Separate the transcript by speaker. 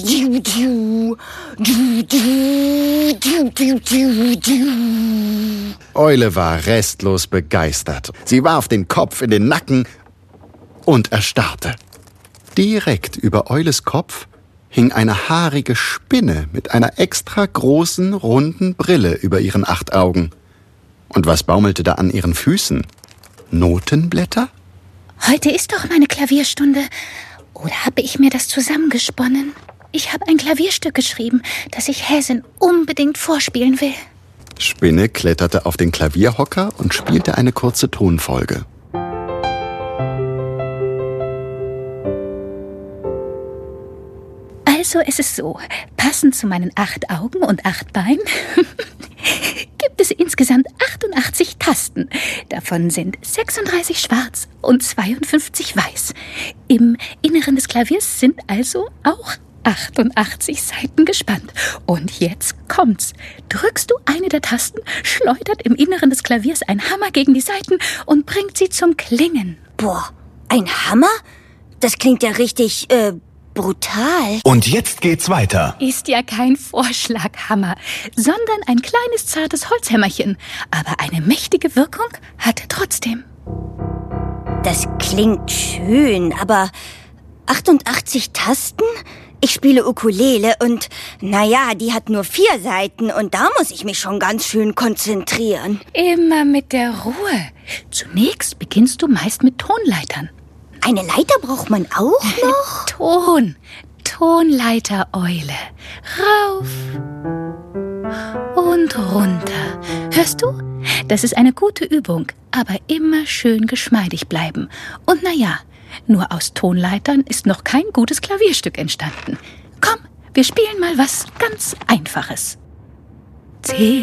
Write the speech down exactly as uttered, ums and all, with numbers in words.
Speaker 1: Eule war restlos begeistert. Sie warf den Kopf in den Nacken und erstarrte. Direkt über Eules Kopf hing eine haarige Spinne mit einer extra großen, runden Brille über ihren acht Augen. Und was baumelte da an ihren Füßen? Notenblätter?
Speaker 2: Heute ist doch meine Klavierstunde. Oder habe ich mir das zusammengesponnen? Ich habe ein Klavierstück geschrieben, das ich Häsin unbedingt vorspielen will.
Speaker 1: Spinne kletterte auf den Klavierhocker und spielte eine kurze Tonfolge.
Speaker 2: Also es ist so, passend zu meinen acht Augen und acht Beinen gibt es insgesamt achtundachtzig Tasten. Davon sind sechsunddreißig schwarz und zweiundfünfzig weiß. Im Inneren des Klaviers sind also auch achtundachtzig Saiten gespannt. Und jetzt kommt's. Drückst du eine der Tasten, schleudert im Inneren des Klaviers ein Hammer gegen die Saiten und bringt sie zum Klingen.
Speaker 3: Boah, ein Hammer? Das klingt ja richtig, äh, brutal.
Speaker 4: Und jetzt geht's weiter.
Speaker 2: Ist ja kein Vorschlaghammer, sondern ein kleines, zartes Holzhämmerchen. Aber eine mächtige Wirkung hat er trotzdem.
Speaker 3: Das klingt schön, aber achtundachtzig Tasten? Ich spiele Ukulele und, naja, die hat nur vier Saiten und da muss ich mich schon ganz schön konzentrieren.
Speaker 2: Immer mit der Ruhe. Zunächst beginnst du meist mit Tonleitern.
Speaker 3: Eine Leiter braucht man auch noch?
Speaker 2: Ton. Tonleiter, Eule. Rauf und runter. Hörst du? Das ist eine gute Übung, aber immer schön geschmeidig bleiben. Und naja, nur aus Tonleitern ist noch kein gutes Klavierstück entstanden. Komm, wir spielen mal was ganz Einfaches. C